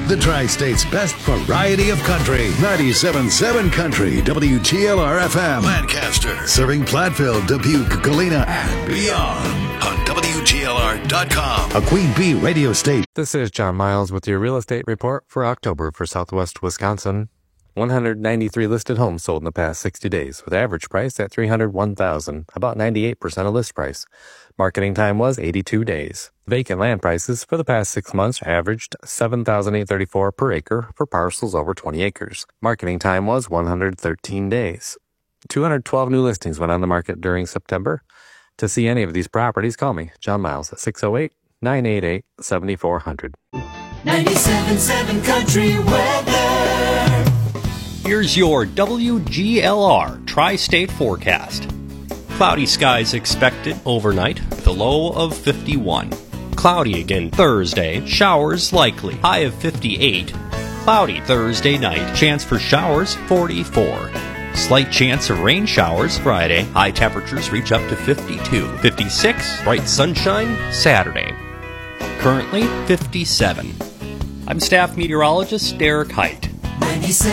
The Tri-State's best variety of country. 97.7 Country, WGLR-FM, Lancaster. Serving Platteville, Dubuque, Galena, and beyond. On WGLR.com, a Queen Bee radio station. This is John Miles with your real estate report for October for Southwest Wisconsin. 193 listed homes sold in the past 60 days, with average price at $301,000, about 98% of list price. Marketing time was 82 days. Vacant land prices for the past 6 months averaged $7,834 per acre for parcels over 20 acres. Marketing time was 113 days. 212 new listings went on the market during September. To see any of these properties, call me, John Miles, at 608-988-7400. 97.7 Country Weather. Here's your WGLR Tri-State forecast. Cloudy skies expected overnight with a low of 51. Cloudy again Thursday, showers likely, high of 58. Cloudy Thursday night, chance for showers 44. Slight chance of rain showers Friday, high temperatures reach up to 52. 56, bright sunshine Saturday. Currently 57. I'm staff meteorologist Derek Height. 97.